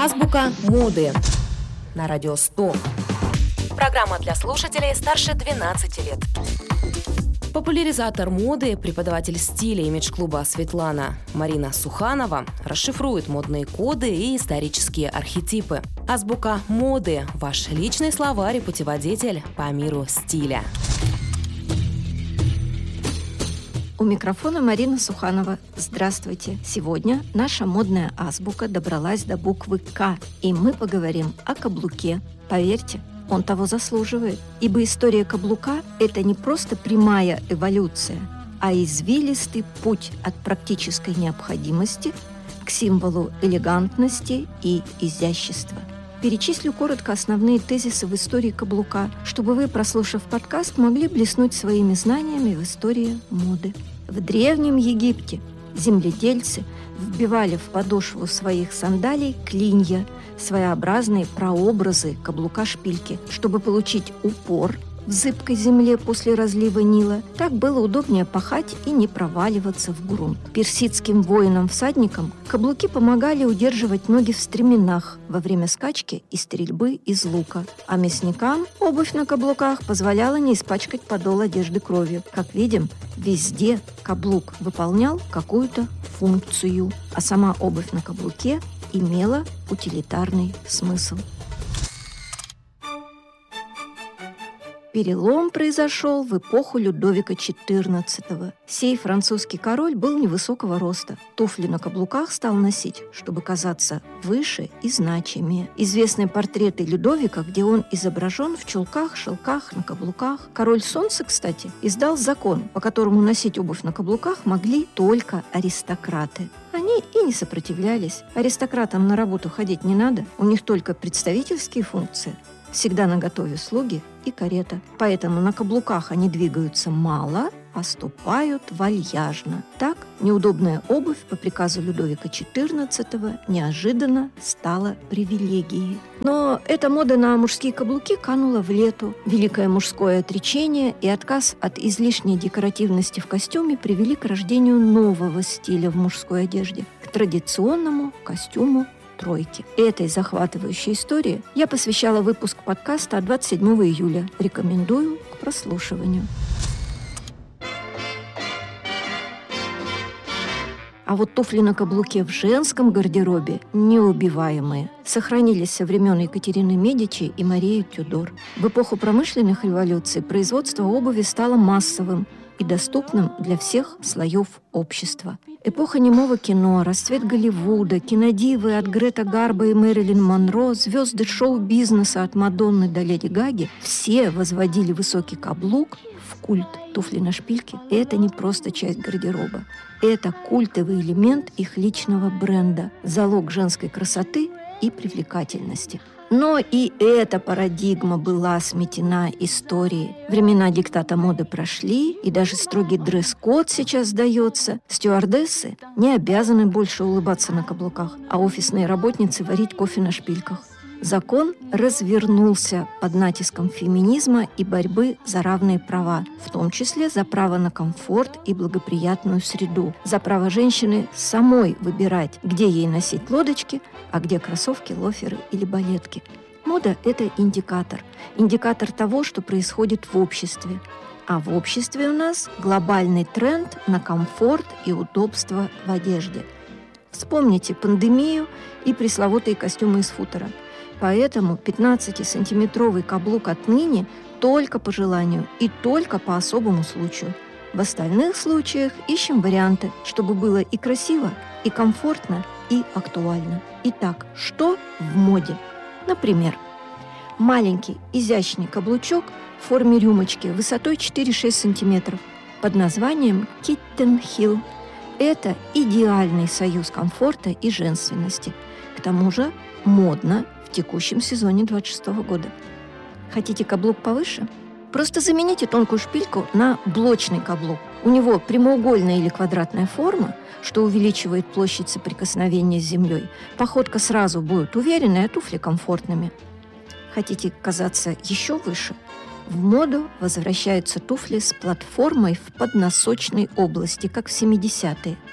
Азбука моды на Радио 100. Программа для слушателей старше 12 лет. Популяризатор моды, преподаватель стиля имидж-клуба «Светлана» Марина Суханова расшифрует модные коды и исторические архетипы. Азбука моды – ваш личный словарь и путеводитель по миру стиля. У микрофона Марина Суханова. Здравствуйте! Сегодня наша модная азбука добралась до буквы «К», и мы поговорим о каблуке. Поверьте, он того заслуживает, ибо история каблука – это не просто прямая эволюция, а извилистый путь от практической необходимости к символу элегантности и изящества. Перечислю коротко основные тезисы в истории каблука, чтобы вы, прослушав подкаст, могли блеснуть своими знаниями в истории моды. В Древнем Египте земледельцы вбивали в подошву своих сандалий клинья, своеобразные прообразы каблука-шпильки, чтобы получить упор в зыбкой земле после разлива Нила. Так было удобнее пахать и не проваливаться в грунт. Персидским воинам-всадникам каблуки помогали удерживать ноги в стременах во время скачки и стрельбы из лука. А мясникам обувь на каблуках позволяла не испачкать подол одежды кровью. Как видим, везде каблук выполнял какую-то функцию, а сама обувь на каблуке имела утилитарный смысл. Перелом произошел в эпоху Людовика XIV. Сей французский король был невысокого роста. Туфли на каблуках стал носить, чтобы казаться выше и значимее. Известны портреты Людовика, где он изображен в чулках, шелках, на каблуках. Король Солнца, кстати, издал закон, по которому носить обувь на каблуках могли только аристократы. Они и не сопротивлялись. Аристократам на работу ходить не надо, у них только представительские функции. Всегда наготове слуги и карета. Поэтому на каблуках они двигаются мало, а ступают вальяжно. Так, неудобная обувь по приказу Людовика XIV неожиданно стала привилегией. Но эта мода на мужские каблуки канула в лету. Великое мужское отречение и отказ от излишней декоративности в костюме привели к рождению нового стиля в мужской одежде, к традиционному костюму тройки. Этой захватывающей истории я посвящала выпуск подкаста 27 июля. Рекомендую к прослушиванию. А вот туфли на каблуке в женском гардеробе неубиваемые. Сохранились со времен Екатерины Медичи и Марии Тюдор. В эпоху промышленных революций производство обуви стало массовым и доступным для всех слоев общества. Эпоха немого кино, расцвет Голливуда, кинодивы от Грета Гарбо и Мэрилин Монро, звезды шоу-бизнеса от Мадонны до Леди Гаги – все возводили высокий каблук в культ. Туфли на шпильке – это не просто часть гардероба. Это культовый элемент их личного бренда, залог женской красоты и привлекательности. Но и эта парадигма была сметена историей. Времена диктата моды прошли, и даже строгий дресс-код сейчас сдается. Стюардессы не обязаны больше улыбаться на каблуках, а офисные работницы варить кофе на шпильках. Закон развернулся под натиском феминизма и борьбы за равные права, в том числе за право на комфорт и благоприятную среду, за право женщины самой выбирать, где ей носить лодочки, а где кроссовки, лоферы или балетки. Мода – это индикатор. Индикатор того, что происходит в обществе. А в обществе у нас глобальный тренд на комфорт и удобство в одежде. Вспомните пандемию и пресловутые костюмы из футера. Поэтому 15-сантиметровый каблук отныне только по желанию и только по особому случаю. В остальных случаях ищем варианты, чтобы было и красиво, и комфортно, и актуально. Итак, что в моде? Например, маленький изящный каблучок в форме рюмочки высотой 4-6 сантиметров под названием Kitten Heel. Это идеальный союз комфорта и женственности. К тому же модно в текущем сезоне 26 года. Хотите каблук повыше? Просто замените тонкую шпильку на блочный каблук. У него прямоугольная или квадратная форма, что увеличивает площадь соприкосновения с землей. Походка сразу будет уверенной, а туфли комфортными. Хотите казаться еще выше? В моду возвращаются туфли с платформой в подносочной области, как в 70-е.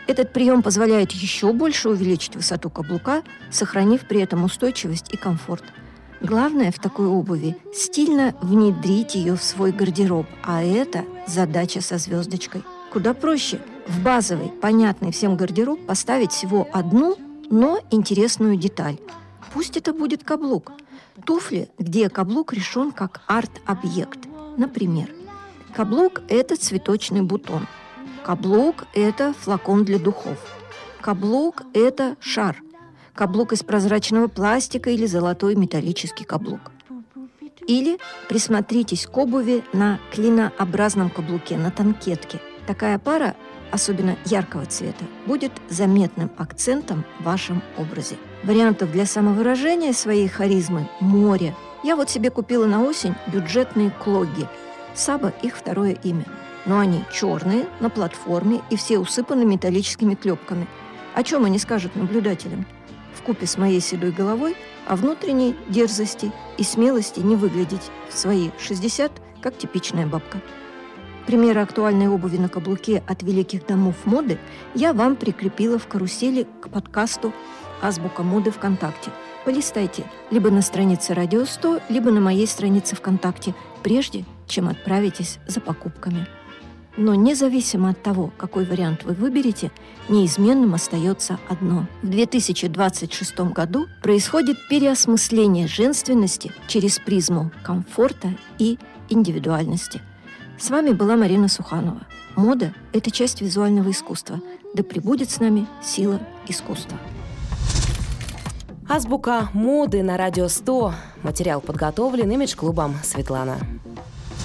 Этот прием позволяет еще больше увеличить высоту каблука, сохранив при этом устойчивость и комфорт. Главное в такой обуви – стильно внедрить ее в свой гардероб, а это задача со звездочкой. Куда проще в базовый, понятный всем гардероб поставить всего одну, но интересную деталь. Пусть это будет каблук. Туфли, где каблук решен как арт-объект. Например, каблук – это цветочный бутон. Каблук – это флакон для духов. Каблук – это шар. Каблук из прозрачного пластика или золотой металлический каблук. Или присмотритесь к обуви на клинообразном каблуке, на танкетке. Такая пара, особенно яркого цвета, будет заметным акцентом в вашем образе. Вариантов для самовыражения своей харизмы море. Я вот себе купила на осень бюджетные клогги. Саба – их второе имя. Но они черные, на платформе и все усыпаны металлическими клепками. О чем они скажут наблюдателям? Вкупе с моей седой головой о внутренней дерзости и смелости не выглядеть в свои 60, как типичная бабка. Примеры актуальной обуви на каблуке от великих домов моды я вам прикрепила в карусели к подкасту «Азбука моды ВКонтакте». Полистайте либо на странице Радио 100, либо на моей странице ВКонтакте, прежде чем отправитесь за покупками. Но независимо от того, какой вариант вы выберете, неизменным остается одно. В 2026 году происходит переосмысление женственности через призму комфорта и индивидуальности. С вами была Марина Суханова. Мода – это часть визуального искусства. Да пребудет с нами сила искусства. Азбука моды на Радио 100. Материал подготовлен имидж-клубом «Светлана».